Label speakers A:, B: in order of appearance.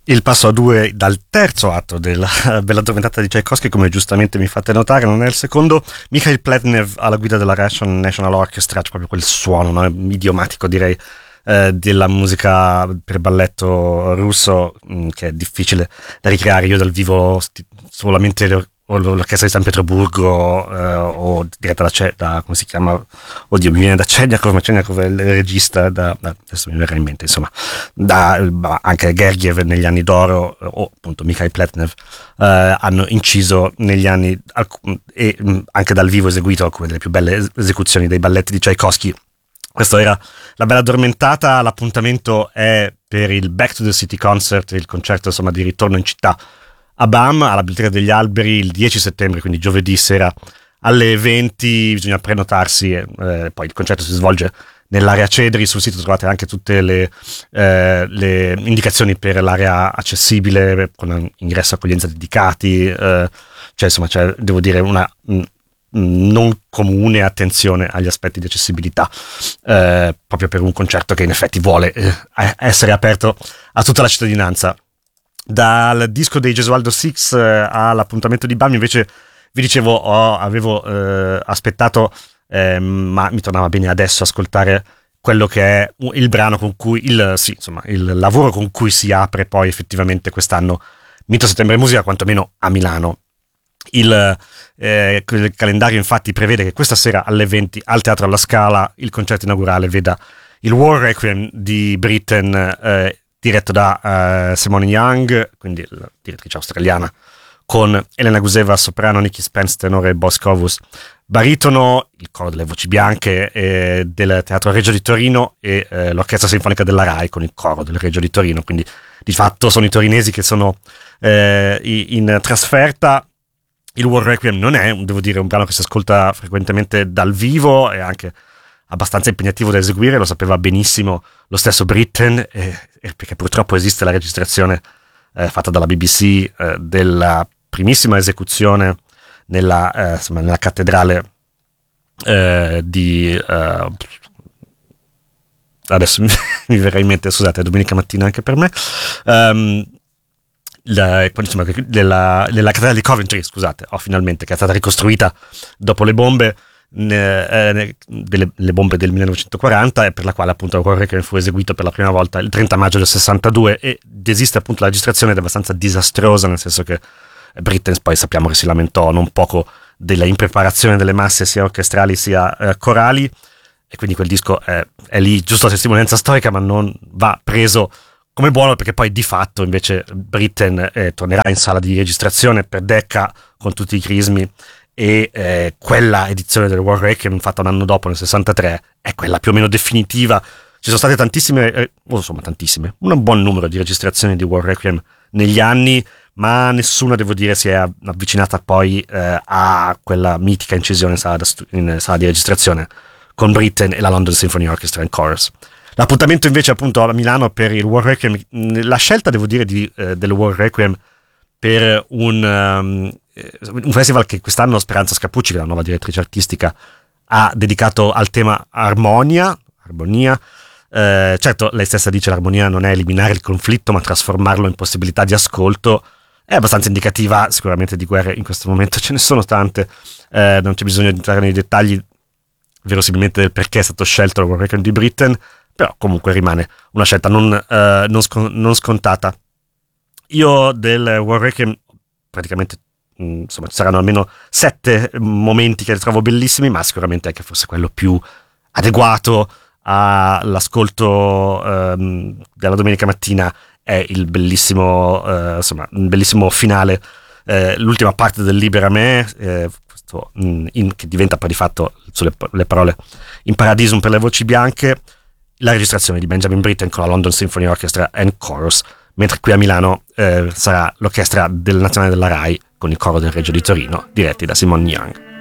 A: Il passo a due dal terzo atto della Bella Addormentata di Tchaikovsky, come giustamente mi fate notare, non è il secondo. Mikhail Pletnev alla guida della Russian National Orchestra, c'è proprio quel suono, no? Idiomatico, direi, della musica per balletto russo, che è difficile da ricreare. Io dal vivo solamente l'orchestra di San Pietroburgo, o diretta da come si chiama? Oddio, mi viene da Chernyakov, ma Chernyakov è il regista, adesso mi verrà in mente, insomma, anche Gergiev negli anni d'oro, o appunto Mikhail Pletnev, hanno inciso negli anni, e anche dal vivo eseguito alcune delle più belle esecuzioni dei balletti di Tchaikovsky. Questa era La Bella Addormentata. L'appuntamento è per il Back to the City Concert, il concerto insomma di ritorno in città a BAM, alla Biblioteca degli Alberi, il 10 settembre, quindi giovedì sera alle 20. Bisogna prenotarsi, poi il concerto si svolge nell'area Cedri. Sul sito trovate anche tutte le indicazioni per l'area accessibile, con ingresso e accoglienza dedicati, c'è, devo dire, una non comune attenzione agli aspetti di accessibilità, proprio per un concerto che in effetti vuole essere aperto a tutta la cittadinanza. Dal disco dei Gesualdo Six all'appuntamento di BAM, invece, vi dicevo, avevo aspettato, ma mi tornava bene adesso ascoltare quello che è il brano con cui il lavoro con cui si apre poi effettivamente quest'anno Mito Settembre Musica, quantomeno a Milano. Il calendario infatti prevede che questa sera alle 20 al Teatro alla Scala il concerto inaugurale veda il War Requiem di Britten, diretto da Simone Young, quindi la direttrice australiana, con Elena Guseva soprano, Nicky Spence tenore e Boss Covus baritono, il coro delle voci bianche del Teatro Regio di Torino e l'Orchestra Sinfonica della RAI con il coro del Regio di Torino. Quindi di fatto sono i torinesi che sono in trasferta. Il War Requiem non è, devo dire, un brano che si ascolta frequentemente dal vivo, è anche abbastanza impegnativo da eseguire, lo sapeva benissimo lo stesso Britten, perché purtroppo esiste la registrazione fatta dalla BBC della primissima esecuzione nella cattedrale di adesso mi verrà in mente, scusate, è domenica mattina anche per me, della cattedrale di Coventry, scusate, finalmente, che è stata ricostruita dopo le bombe, le bombe del 1940, e per la quale appunto il War Requiem fu eseguito per la prima volta il 30 maggio del 62, ed esiste appunto la registrazione ed è abbastanza disastrosa, nel senso che Britten poi sappiamo che si lamentò non poco della impreparazione delle masse sia orchestrali sia corali, e quindi quel disco è lì giusto a testimonianza storica, ma non va preso come buono, perché poi di fatto invece Britten tornerà in sala di registrazione per Decca con tutti i crismi, e quella edizione del War Requiem fatta un anno dopo, nel 63, è quella più o meno definitiva. Ci sono state tantissime, un buon numero di registrazioni di War Requiem negli anni, ma nessuna, devo dire, si è avvicinata poi a quella mitica incisione in sala di registrazione con Britten e la London Symphony Orchestra and Chorus. L'appuntamento invece appunto a Milano per il War Requiem, la scelta, devo dire, del War Requiem per un festival che quest'anno Speranza Scappucci, la nuova direttrice artistica, ha dedicato al tema armonia. Certo, lei stessa dice l'armonia non è eliminare il conflitto ma trasformarlo in possibilità di ascolto. È abbastanza indicativa sicuramente di guerre in questo momento, ce ne sono tante, non c'è bisogno di entrare nei dettagli verosimilmente del perché è stato scelto il War Requiem di Britten, però comunque rimane una scelta non scontata. Io del War Requiem praticamente, insomma, ci saranno almeno 7 momenti che trovo bellissimi, ma sicuramente anche forse quello più adeguato all'ascolto della domenica mattina è il bellissimo un bellissimo finale, l'ultima parte del Libera Me, questo che diventa poi di fatto le parole In Paradisum per le voci bianche, la registrazione di Benjamin Britten con la London Symphony Orchestra and Chorus, mentre qui a Milano sarà l'orchestra del Nazionale della RAI con il coro del Regio di Torino, diretti da Simone Young.